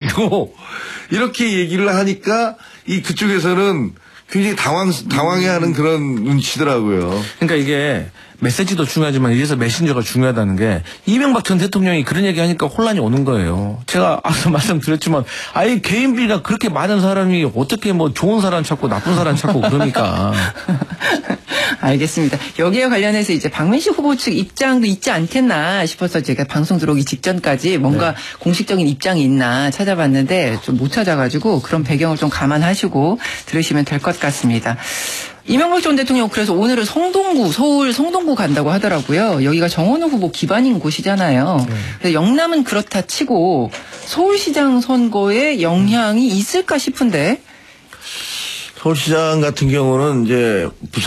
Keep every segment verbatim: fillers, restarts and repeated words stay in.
또 이렇게 얘기를 하니까 이 그쪽에서는 굉장히 당황, 당황해하는 그런 눈치더라고요. 그러니까 이게 메시지도 중요하지만 이래서 메신저가 중요하다는 게 이명박 전 대통령이 그런 얘기하니까 혼란이 오는 거예요. 제가 앞서 말씀드렸지만 아예 개인비리가 그렇게 많은 사람이 어떻게 뭐 좋은 사람 찾고 나쁜 사람 찾고 그러니까. 알겠습니다. 여기에 관련해서 이제 박민식 후보 측 입장도 있지 않겠나 싶어서 제가 방송 들어오기 직전까지 뭔가 네. 공식적인 입장이 있나 찾아봤는데 좀 못 찾아가지고 그런 배경을 좀 감안하시고 들으시면 될 것 같습니다. 이명박 전 대통령 그래서 오늘은 성동구, 서울 성동구 간다고 하더라고요. 여기가 정원호 후보 기반인 곳이잖아요. 네. 그래서 영남은 그렇다 치고 서울시장 선거에 영향이 있을까 싶은데. 서울시장 같은 경우는 이제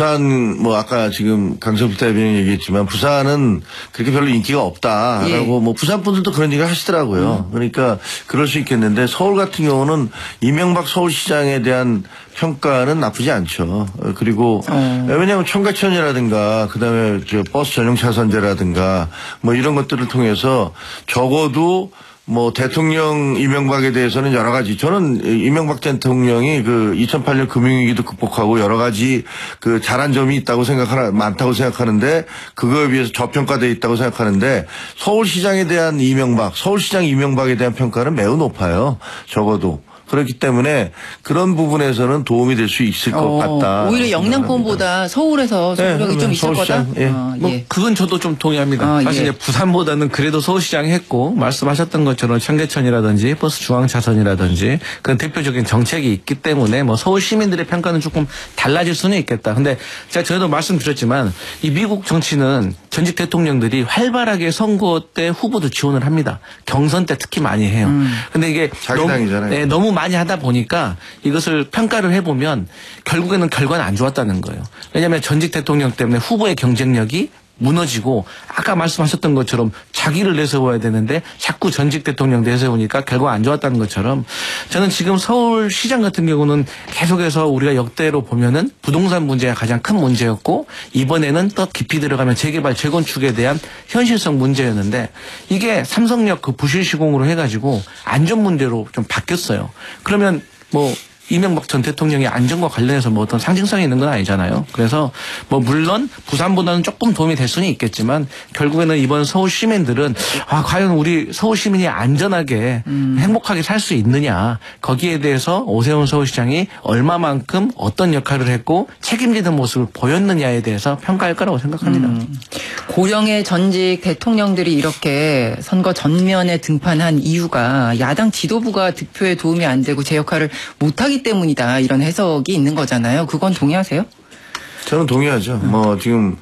부산 뭐 아까 지금 강성필 대변인 얘기했지만 부산은 그렇게 별로 인기가 없다라고 예. 뭐 부산 분들도 그런 얘기를 하시더라고요. 음. 그러니까 그럴 수 있겠는데 서울 같은 경우는 이명박 서울시장에 대한 평가는 나쁘지 않죠. 그리고 음. 왜냐하면 청가천이라든가 그다음에 저 버스 전용 차선제라든가 뭐 이런 것들을 통해서 적어도 뭐 대통령 이명박에 대해서는 여러 가지 저는 이명박 대통령이 그 이천팔 년 금융위기도 극복하고 여러 가지 그 잘한 점이 있다고 생각하나 많다고 생각하는데 그거에 비해서 저평가되어 있다고 생각하는데 서울시장에 대한 이명박 서울시장 이명박에 대한 평가는 매우 높아요. 적어도. 그렇기 때문에 그런 부분에서는 도움이 될 수 있을 것 어, 같다. 오히려 영남권보다 서울에서 서울력이 네, 좀 있을 거다? 예. 어, 뭐 예. 그건 저도 좀 동의합니다. 어, 사실 예. 부산보다는 그래도 서울시장이 했고 말씀하셨던 것처럼 청계천이라든지 버스 중앙차선이라든지 그런 대표적인 정책이 있기 때문에 뭐 서울 시민들의 평가는 조금 달라질 수는 있겠다. 근데 제가 저도 말씀드렸지만 이 미국 정치는 전직 대통령들이 활발하게 선거 때 후보들 지원을 합니다. 경선 때 특히 많이 해요. 음. 근데 이게 자기 너무, 당이잖아요. 네, 너무 많이 하다 보니까 이것을 평가를 해보면 결국에는 결과는 안 좋았다는 거예요. 왜냐하면 전직 대통령 때문에 후보의 경쟁력이 무너지고 아까 말씀하셨던 것처럼 자기를 내세워야 되는데 자꾸 전직 대통령 내세우니까 결과가 안 좋았다는 것처럼 저는 지금 서울시장 같은 경우는 계속해서 우리가 역대로 보면은 부동산 문제가 가장 큰 문제였고 이번에는 더 깊이 들어가면 재개발 재건축에 대한 현실성 문제였는데 이게 삼성역 그 부실 시공으로 해가지고 안전 문제로 좀 바뀌었어요. 그러면 뭐 이명박 전 대통령의 안전과 관련해서 뭐 어떤 상징성이 있는 건 아니잖아요. 그래서 뭐 물론 부산보다는 조금 도움이 될 수는 있겠지만 결국에는 이번 서울 시민들은 아 과연 우리 서울 시민이 안전하게 음. 행복하게 살 수 있느냐 거기에 대해서 오세훈 서울시장이 얼마만큼 어떤 역할을 했고 책임지는 모습을 보였느냐에 대해서 평가할 거라고 생각합니다. 음. 고령의 전직 대통령들이 이렇게 선거 전면에 등판한 이유가 야당 지도부가 득표에 도움이 안 되고 제 역할을 못하기 때문이다 이런 해석이 있는 거잖아요. 그건 동의하세요? 저는 동의하죠. 음. 뭐 지금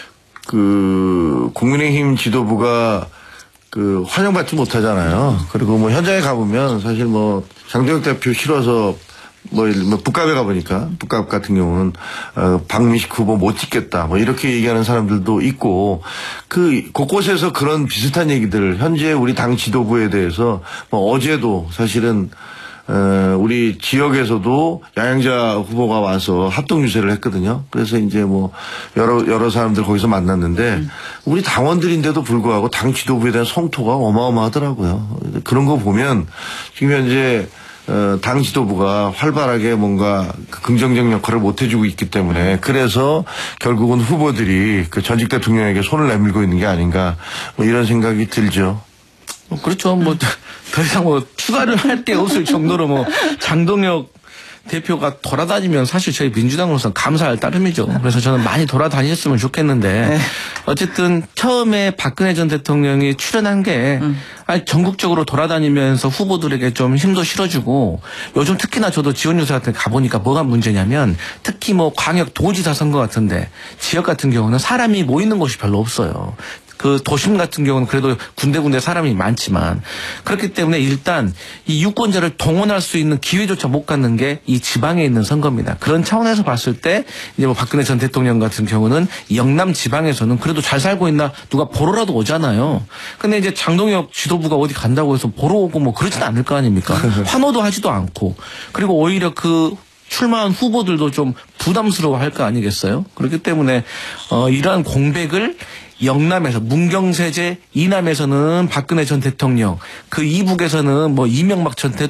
그 국민의힘 지도부가 그 환영받지 못하잖아요. 그리고 뭐 현장에 가보면 사실 뭐 장동혁 대표 싫어서 뭐, 뭐 북갑에 가보니까 북갑 같은 경우는 어, 박민식 후보 못 찍겠다 뭐 이렇게 얘기하는 사람들도 있고 그 곳곳에서 그런 비슷한 얘기들 현재 우리 당 지도부에 대해서 뭐 어제도 사실은 어, 우리 지역에서도 양양자 후보가 와서 합동 유세를 했거든요. 그래서 이제 뭐 여러 여러 사람들 거기서 만났는데 음. 우리 당원들인데도 불구하고 당 지도부에 대한 성토가 어마어마하더라고요. 그런 거 보면 지금 현재 어, 당 지도부가 활발하게 뭔가 그 긍정적 역할을 못 해주고 있기 때문에 그래서 결국은 후보들이 그 전직 대통령에게 손을 내밀고 있는 게 아닌가 뭐 이런 생각이 들죠. 뭐 그렇죠. 뭐 더 이상 뭐 추가를 할 게 없을 정도로 뭐 장동혁 대표가 돌아다니면 사실 저희 민주당으로서는 감사할 따름이죠. 그래서 저는 많이 돌아다녔으면 좋겠는데 어쨌든 처음에 박근혜 전 대통령이 출연한 게 아니 전국적으로 돌아다니면서 후보들에게 좀 힘도 실어주고 요즘 특히나 저도 지원유세 같은 데 가보니까 뭐가 문제냐면 특히 뭐 광역 도지사 선거 같은데 지역 같은 경우는 사람이 모이는 곳이 별로 없어요. 그 도심 같은 경우는 그래도 군데군데 사람이 많지만 그렇기 때문에 일단 이 유권자를 동원할 수 있는 기회조차 못 갖는 게 이 지방에 있는 선거입니다. 그런 차원에서 봤을 때 이제 뭐 박근혜 전 대통령 같은 경우는 영남 지방에서는 그래도 잘 살고 있나 누가 보러라도 오잖아요. 근데 이제 장동혁 지도부가 어디 간다고 해서 보러 오고 뭐 그러진 않을 거 아닙니까? 환호도 하지도 않고 그리고 오히려 그 출마한 후보들도 좀 부담스러워 할 거 아니겠어요? 그렇기 때문에 어 이러한 공백을 영남에서 문경세제, 이남에서는 박근혜 전 대통령, 그 이북에서는 뭐 이명박 전 대통령